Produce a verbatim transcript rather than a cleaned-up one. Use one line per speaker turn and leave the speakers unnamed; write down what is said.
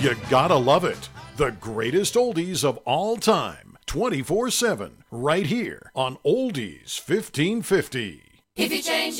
You gotta love it. The greatest oldies of all time, twenty-four seven, right here on Oldies fifteen fifty.
If you change